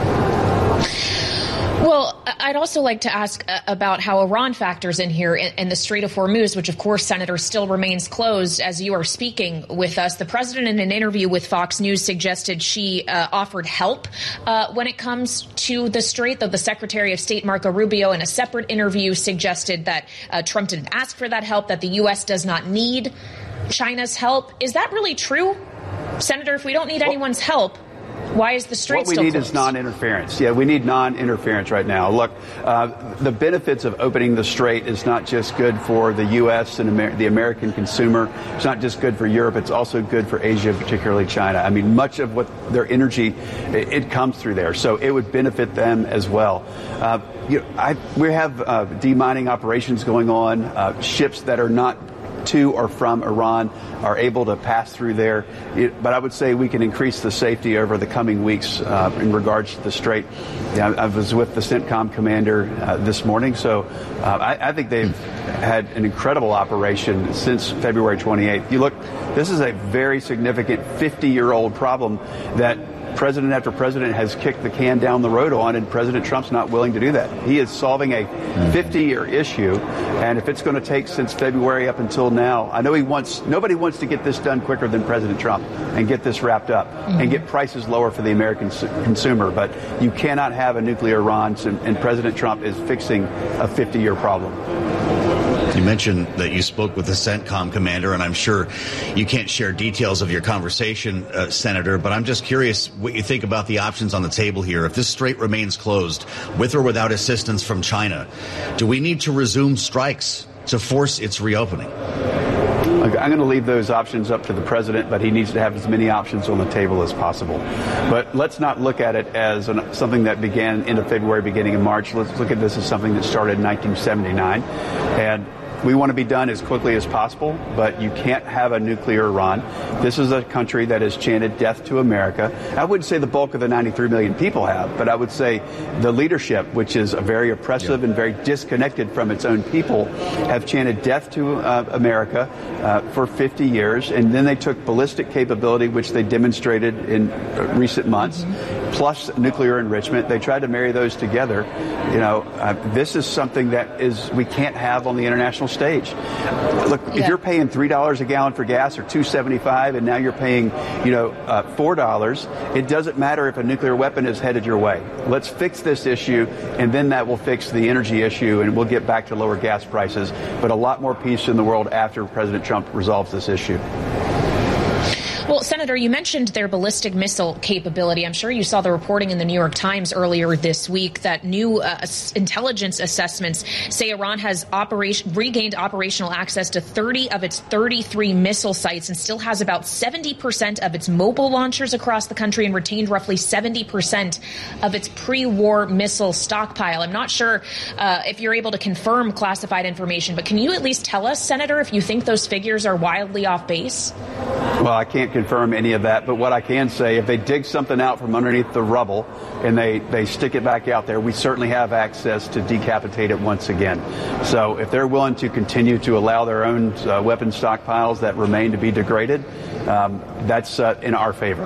Well, I'd also like to ask about how Iran factors in here in the Strait of Hormuz, which, of course, Senator, still remains closed as you are speaking with us. The president, in an interview with Fox News, suggested she uh, offered help uh, when it comes to the Strait, though the Secretary of State, Marco Rubio, in a separate interview suggested that uh, Trump didn't ask for that help, that the U S does not need China's help. Is that really true? Senator, if we don't need anyone's help, why is the Strait still closed? What we need is non-interference. Yeah, we need non-interference right now. Look, uh, the benefits of opening the Strait is not just good for the U S and Amer- the American consumer. It's not just good for Europe. It's also good for Asia, particularly China. I mean, much of what their energy, it, it comes through there. So it would benefit them as well. Uh, you know, I, we have uh, demining operations going on, uh, ships that are not to or from Iran are able to pass through there. It, but I would say we can increase the safety over the coming weeks uh, in regards to the Strait. Yeah, I was with the CENTCOM commander uh, this morning, so uh, I, I think they've had an incredible operation since February twenty-eighth. You look, this is a very significant fifty-year-old problem that president after president has kicked the can down the road on, and President Trump's not willing to do that. He is solving a fifty-year issue, and if it's going to take since February up until now, I know he wants, nobody wants to get this done quicker than President Trump and get this wrapped up mm-hmm. and get prices lower for the American consumer, but you cannot have a nuclear Iran, and President Trump is fixing a fifty-year problem. You mentioned that you spoke with the CENTCOM commander, and I'm sure you can't share details of your conversation, uh, Senator, but I'm just curious what you think about the options on the table here. If this strait remains closed, with or without assistance from China, do we need to resume strikes to force its reopening? I'm going to leave those options up to the president, but he needs to have as many options on the table as possible. But let's not look at it as an, something that began end of February, beginning of March. Let's look at this as something that started in nineteen seventy-nine. And we want to be done as quickly as possible, but you can't have a nuclear Iran. This is a country that has chanted death to America. I wouldn't say the bulk of the ninety-three million people have, but I would say the leadership, which is very oppressive yeah. and very disconnected from its own people, have chanted death to uh, America uh, for fifty years. And then they took ballistic capability, which they demonstrated in uh, recent months, mm-hmm. plus nuclear enrichment. They tried to marry those together. You know, uh, this is something that is we can't have on the international stage. Look, yeah. if you're paying three dollars a gallon for gas or two seventy-five, and now you're paying, you know, uh, four dollars, it doesn't matter if a nuclear weapon is headed your way. Let's fix this issue, and then that will fix the energy issue, and we'll get back to lower gas prices, but a lot more peace in the world after President Trump resolves this issue. Well, Senator, you mentioned their ballistic missile capability. I'm sure you saw the reporting in the New York Times earlier this week that new uh, intelligence assessments say Iran has operation, regained operational access to thirty of its thirty-three missile sites and still has about seventy percent of its mobile launchers across the country and retained roughly seventy percent of its pre-war missile stockpile. I'm not sure uh, if you're able to confirm classified information, but can you at least tell us, Senator, if you think those figures are wildly off base? Well, I can't confirm any of that, but what I can say, if they dig something out from underneath the rubble and they, they stick it back out there, we certainly have access to decapitate it once again. So if they're willing to continue to allow their own uh, weapon stockpiles that remain to be degraded, um, that's uh, in our favor.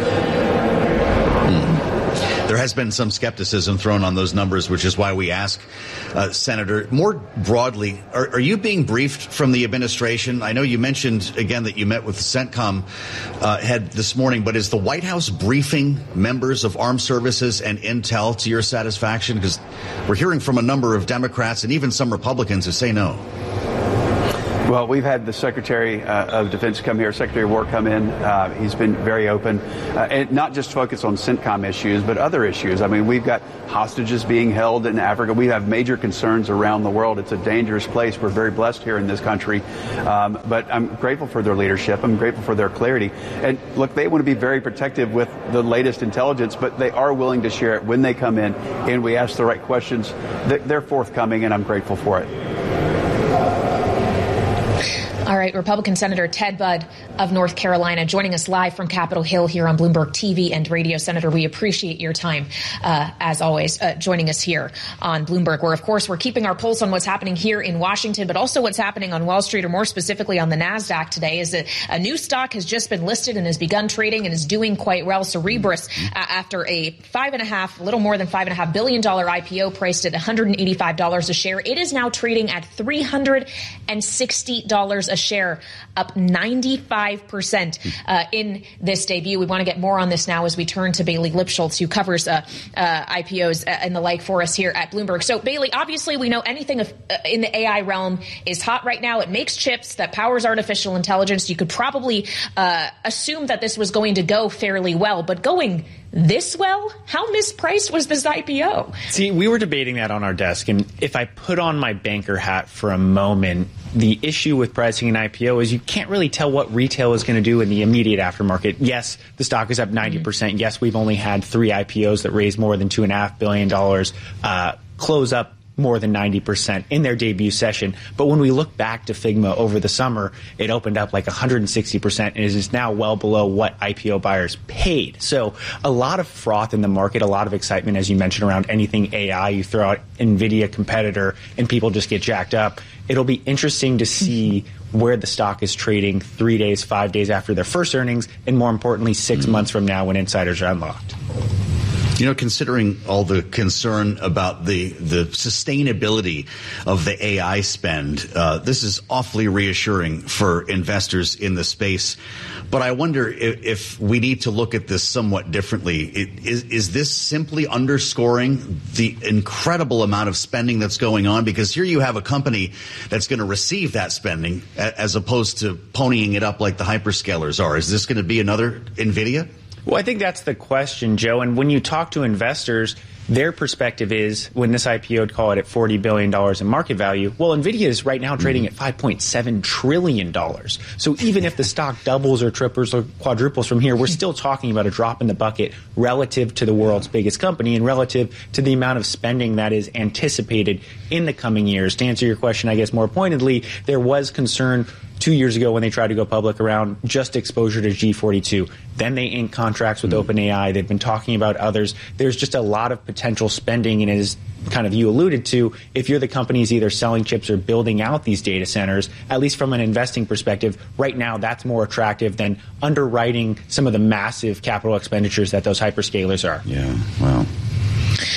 There has been some skepticism thrown on those numbers, which is why we ask, uh, Senator, more broadly, are, are you being briefed from the administration? I know you mentioned, again, that you met with the CENTCOM uh, head this morning, but is the White House briefing members of armed services and intel to your satisfaction? Because we're hearing from a number of Democrats and even some Republicans who say no. Well, we've had the Secretary uh, of Defense come here, Secretary of War come in. Uh, he's been very open, uh, and not just focused on CENTCOM issues, but other issues. I mean, we've got hostages being held in Africa. We have major concerns around the world. It's a dangerous place. We're very blessed here in this country. Um, but I'm grateful for their leadership. I'm grateful for their clarity. And look, they want to be very protective with the latest intelligence, but they are willing to share it when they come in and we ask the right questions. They're forthcoming, and I'm grateful for it. All right, Republican Senator Ted Budd of North Carolina joining us live from Capitol Hill here on Bloomberg T V and radio. Senator, we appreciate your time, uh, as always, uh, joining us here on Bloomberg, where, of course, we're keeping our pulse on what's happening here in Washington, but also what's happening on Wall Street, or more specifically on the NASDAQ today, is that a new stock has just been listed and has begun trading and is doing quite well. Cerebras, uh, after a five and a half, little more than five and a half billion dollar I P O priced at one hundred eighty-five dollars a share, it is now trading at three hundred sixty dollars a share, up ninety-five percent uh, in this debut. We want to get more on this now as we turn to Bailey Lipschultz, who covers uh, uh, I P Os and the like for us here at Bloomberg. So, Bailey, obviously we know anything of, uh, in the A I realm is hot right now. It makes chips that powers artificial intelligence. You could probably uh, assume that this was going to go fairly well, but going this well? How mispriced was this I P O? See, we were debating that on our desk, and if I put on my banker hat for a moment, the issue with pricing an I P O is you can't really tell what retail is going to do in the immediate aftermarket. Yes, the stock is up ninety percent. Mm-hmm. Yes, we've only had three I P Os that raised more than two point five billion dollars uh, close up more than ninety percent in their debut session. But when we look back to Figma over the summer, it opened up like one hundred sixty percent and is now well below what I P O buyers paid. So a lot of froth in the market, a lot of excitement, as you mentioned, around anything A I. You throw out NVIDIA competitor and people just get jacked up. It'll be interesting to see where the stock is trading three days, five days after their first earnings, and more importantly, six mm-hmm. months from now when insiders are unlocked. You know, considering all the concern about the the sustainability of the A I spend, uh, this is awfully reassuring for investors in the space. But I wonder if, if we need to look at this somewhat differently. It, is, is this simply underscoring the incredible amount of spending that's going on? Because here you have a company that's going to receive that spending as opposed to ponying it up like the hyperscalers are. Is this going to be another NVIDIA? Well, I think that's the question, Joe. And when you talk to investors, their perspective is, when this I P O'd, call it at forty billion dollars in market value, well, NVIDIA is right now trading at five point seven trillion dollars. So even if the stock doubles or triples or quadruples from here, we're still talking about a drop in the bucket relative to the world's biggest company and relative to the amount of spending that is anticipated in the coming years. To answer your question, I guess more pointedly, there was concern two years ago when they tried to go public around just exposure to G forty-two. Then they inked contracts with mm-hmm. OpenAI. They've been talking about others. There's just a lot of potential spending, and as kind of you alluded to, if you're the companies either selling chips or building out these data centers, at least from an investing perspective, right now that's more attractive than underwriting some of the massive capital expenditures that those hyperscalers are. Yeah, well.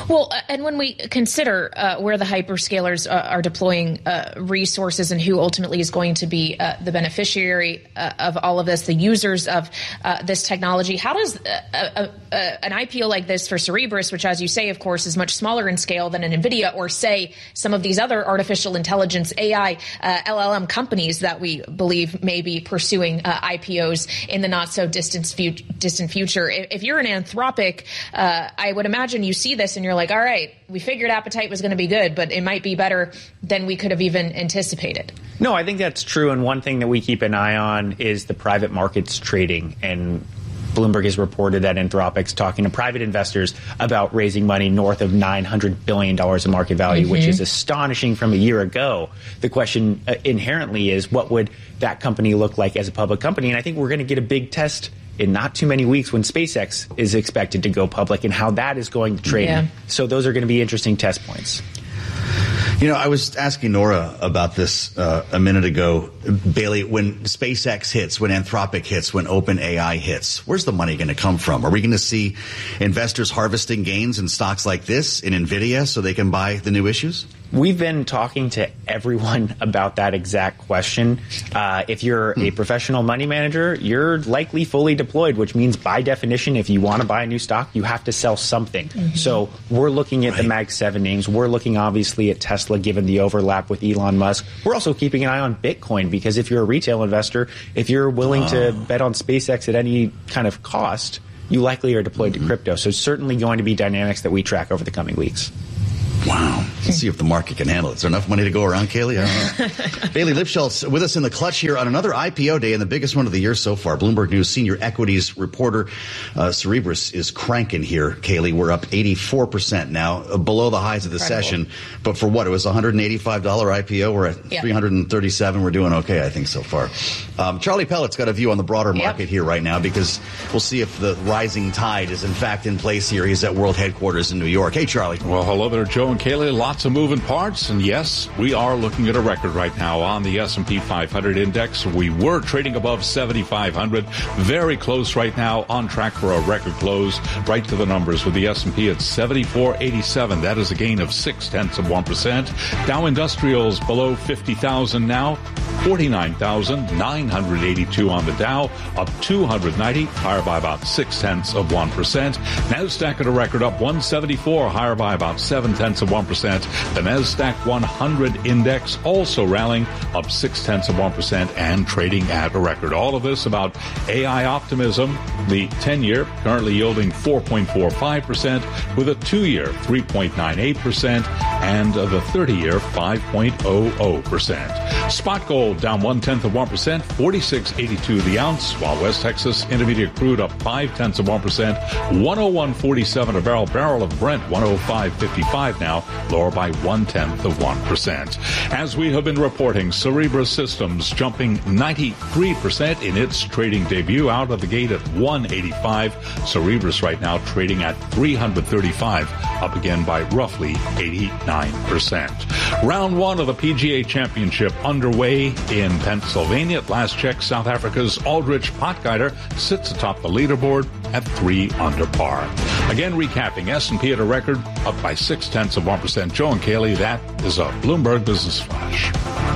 Well, uh, and when we consider uh, where the hyperscalers uh, are deploying uh, resources and who ultimately is going to be uh, the beneficiary uh, of all of this, the users of uh, this technology, how does uh, uh, uh, an I P O like this for Cerebras, which, as you say, of course, is much smaller in scale than an NVIDIA or, say, some of these other artificial intelligence A I uh, L L M companies that we believe may be pursuing uh, I P Os in the not-so-distant fu- distant future. If, if you're an Anthropic, uh, I would imagine you see this and you're like, all right, we figured appetite was going to be good, but it might be better than we could have even anticipated. No, I think that's true. And one thing that we keep an eye on is the private markets trading. And Bloomberg has reported that Anthropic's talking to private investors about raising money north of nine hundred billion dollars in market value, mm-hmm. which is astonishing from a year ago. The question uh, inherently is, what would that company look like as a public company? And I think we're going to get a big test in not too many weeks when SpaceX is expected to go public and how that is going to trade. Yeah. So those are going to be interesting test points. You know, I was asking Nora about this uh, a minute ago, Bailey. When SpaceX hits, when Anthropic hits, when OpenAI hits, where's the money going to come from? Are we going to see investors harvesting gains in stocks like this, in NVIDIA, so they can buy the new issues? We've been talking to everyone about that exact question. Uh, if you're hmm. a professional money manager, you're likely fully deployed, which means by definition, if you want to buy a new stock, you have to sell something. Mm-hmm. So we're looking at right. the Mag seven names. We're looking obviously at Tesla, given the overlap with Elon Musk. We're also keeping an eye on Bitcoin, because if you're a retail investor, if you're willing oh. to bet on SpaceX at any kind of cost, you likely are deployed mm-hmm. to crypto. So certainly going to be dynamics that we track over the coming weeks. Wow. Let's see if the market can handle it. Is there enough money to go around, Kaylee? I don't know. Bailey Lipschultz with us in the clutch here on another I P O day and the biggest one of the year so far. Bloomberg News senior equities reporter. Uh, Cerebras is cranking here, Kaylee. We're up eighty-four percent now, uh, below the highs of the Incredible. session. But for what? It was a one hundred eighty-five dollars I P O. We're at yeah. three hundred thirty-seven. We're doing okay, I think, so far. Um, Charlie Pellet's got a view on the broader market yep. here right now, because we'll see if the rising tide is in fact in place here. He's at World Headquarters in New York. Hey, Charlie. Well, hello there, Joe and Kaylee. Lots of moving parts, and yes, we are looking at a record right now on the S and P five hundred index. We were trading above seventy-five hundred, very close right now, on track for a record close, right to the numbers, with the S and P at seventy-four eighty-seven. That is a gain of six tenths of one percent. Dow Industrials below fifty thousand now, forty-nine thousand nine hundred eighty-two on the Dow, up two hundred ninety, higher by about six tenths of one percent. NASDAQ at a record up one seventy-four, higher by about seven tenths of one percent. The NASDAQ one hundred index also rallying up six tenths of one percent and trading at a record. All of this about A I optimism. The ten-year currently yielding four point four five percent, with a two-year three point nine eight percent and the thirty-year five point zero zero percent. Spot gold down one-tenth of one percent, forty-six eighty-two the ounce, while West Texas Intermediate crude up five-tenths of one percent, one oh one forty-seven a barrel. Barrel of Brent one oh five fifty-five now, lower by one-tenth of one percent. As we have been reporting, Cerebras Systems jumping ninety-three percent in its trading debut, out of the gate at one eighty-five. Cerebras right now trading at three hundred thirty-five, up again by roughly eighty-nine percent. Round one of the P G A Championship underway in Pennsylvania. At last check, South Africa's Aldrich Potgieter sits atop the leaderboard at three under par. Again, recapping, S and P at a record, up by six tenths of one percent. Joe and Kaylee, that is a Bloomberg Business Flash.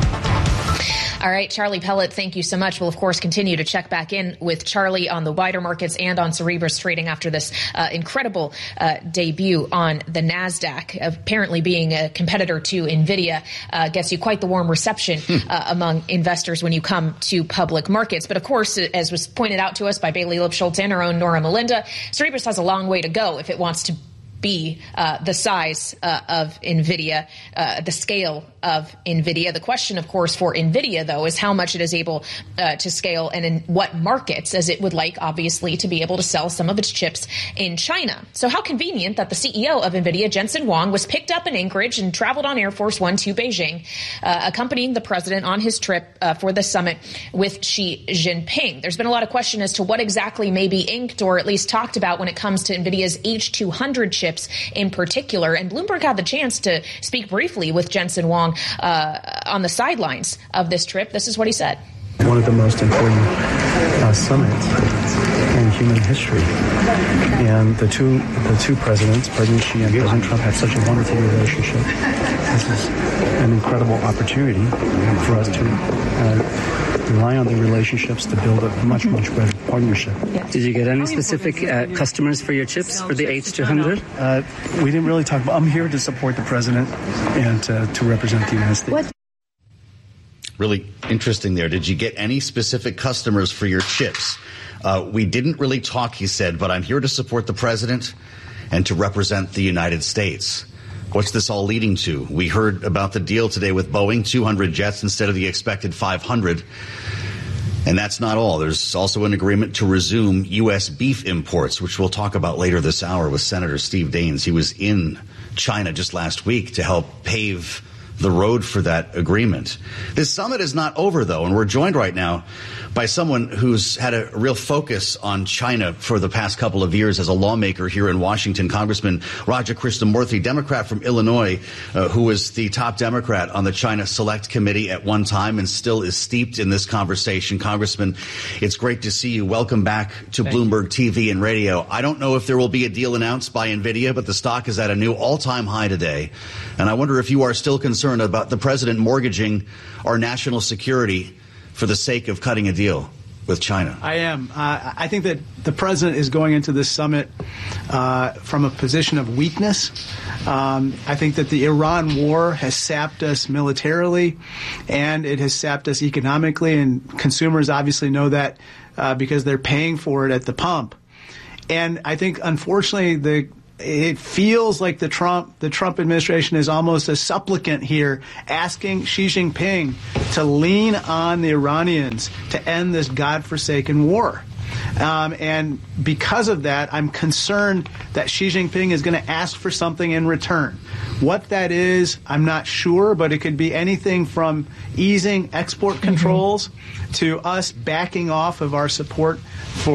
All right, Charlie Pellet, thank you so much. We'll, of course, continue to check back in with Charlie on the wider markets and on Cerebras trading after this uh, incredible uh, debut on the NASDAQ. Apparently being a competitor to NVIDIA uh, gets you quite the warm reception uh, among investors when you come to public markets. But, of course, as was pointed out to us by Bailey Lipschultz and our own Nora Melinda, Cerebras has a long way to go if it wants to be uh, the size uh, of NVIDIA, uh, the scale of NVIDIA. The question, of course, for NVIDIA, though, is how much it is able uh, to scale and in what markets, as it would like, obviously, to be able to sell some of its chips in China. So how convenient that the C E O of NVIDIA, Jensen Huang, was picked up in Anchorage and traveled on Air Force One to Beijing, uh, accompanying the president on his trip uh, for the summit with Xi Jinping. There's been a lot of question as to what exactly may be inked or at least talked about when it comes to NVIDIA's H two hundred chip in particular. And Bloomberg had the chance to speak briefly with Jensen Huang uh, on the sidelines of this trip. This is what he said. one of the most important uh, summits in human history. And the two the two presidents, President Xi and President Trump, have such a wonderful relationship. This is an incredible opportunity for us to uh, rely on the relationships to build a much, much better partnership. Did you get any specific uh, customers for your chips for the H two hundred? Uh, we didn't really talk about. I'm here to support the president and uh, to represent the United States. What? Really interesting there. Did you get any specific customers for your chips? Uh, we didn't really talk, he said, but I'm here to support the president and to represent the United States. What's this all leading to? We heard about the deal today with Boeing, two hundred jets instead of the expected five hundred. And that's not all. There's also an agreement to resume U S beef imports, which we'll talk about later this hour with Senator Steve Daines. He was in China just last week to help pave the road for that agreement. This summit is not over, though, and we're joined right now by someone who's had a real focus on China for the past couple of years as a lawmaker here in Washington, Congressman Raja Krishnamoorthi, Democrat from Illinois, uh, who was the top Democrat on the China Select Committee at one time and still is steeped in this conversation. Congressman, it's great to see you. Welcome back to Thank Bloomberg you. T V and radio. I don't know if there will be a deal announced by NVIDIA, but the stock is at a new all-time high today. And I wonder if you are still concerned about the president mortgaging our national security for the sake of cutting a deal with China. I am. Uh, I think that the president is going into this summit uh, from a position of weakness. Um, I think that the Iran war has sapped us militarily, and it has sapped us economically, and consumers obviously know that uh, because they're paying for it at the pump. And I think, unfortunately, the it feels like the Trump the Trump administration is almost a supplicant here, asking Xi Jinping to lean on the Iranians to end this godforsaken war. Um, and because of that, I'm concerned that Xi Jinping is going to ask for something in return. What that is, I'm not sure, but it could be anything from easing export controls mm-hmm. to us backing off of our support for